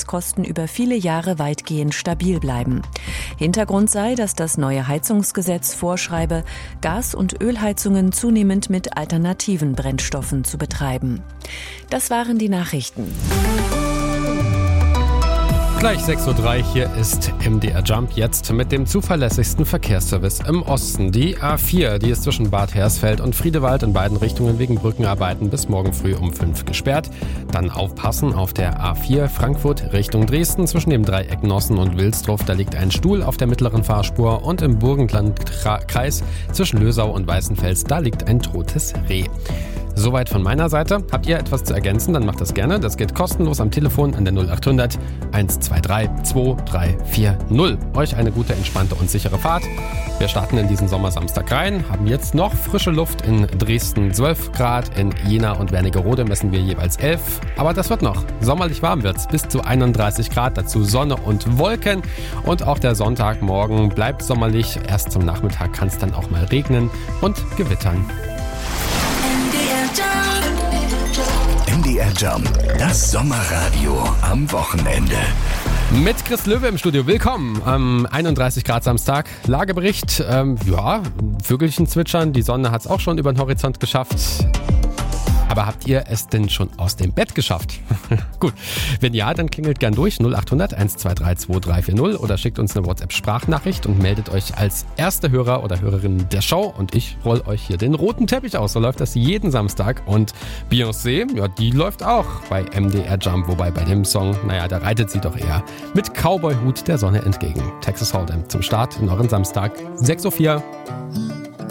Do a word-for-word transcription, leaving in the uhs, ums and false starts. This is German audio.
Heizkosten über viele Jahre weitgehend stabil bleiben. Hintergrund sei, dass das neue Heizungsgesetz vorschreibe, Gas- und Ölheizungen zunehmend mit alternativen Brennstoffen zu betreiben. Das waren die Nachrichten. Gleich sechs Uhr drei, hier ist M D R Jump, jetzt mit dem zuverlässigsten Verkehrsservice im Osten. Die A vier, die ist zwischen Bad Hersfeld und Friedewald in beiden Richtungen wegen Brückenarbeiten bis morgen früh um fünf gesperrt. Dann aufpassen auf der A vier Frankfurt Richtung Dresden zwischen dem Dreieck Nossen und Wilsdruff. Da liegt ein Stuhl auf der mittleren Fahrspur und im Burgenlandkreis zwischen Lösau und Weißenfels, da liegt ein totes Reh. Soweit von meiner Seite. Habt ihr etwas zu ergänzen, dann macht das gerne. Das geht kostenlos am Telefon an der null acht hundert eins zwei drei zwei drei vier null. Euch eine gute, entspannte und sichere Fahrt. Wir starten in diesen Sommersamstag rein, haben jetzt noch frische Luft in Dresden zwölf Grad, in Jena und Wernigerode messen wir jeweils elf. Aber das wird noch. Sommerlich warm wird's, bis zu einunddreißig Grad, dazu Sonne und Wolken. Und auch der Sonntagmorgen bleibt sommerlich. Erst zum Nachmittag kann es dann auch mal regnen und gewittern. M D R Jump, das Sommerradio am Wochenende. Mit Chris Löwe im Studio. Willkommen am einunddreißig Grad Samstag. Lagebericht, ähm, ja, Vögelchen zwitschern, die Sonne hat es auch schon über den Horizont geschafft. Aber habt ihr es denn schon aus dem Bett geschafft? Gut, wenn ja, dann klingelt gern durch null acht hundert eins zwei drei zwei drei vier null oder schickt uns eine WhatsApp-Sprachnachricht und meldet euch als erste Hörer oder Hörerin der Show und ich roll euch hier den roten Teppich aus. So läuft das jeden Samstag und Beyoncé, ja, die läuft auch bei M D R Jump, wobei bei dem Song, naja, da reitet sie doch eher mit Cowboy-Hut der Sonne entgegen. Texas Hold'em zum Start in euren Samstag, sechs Uhr vier.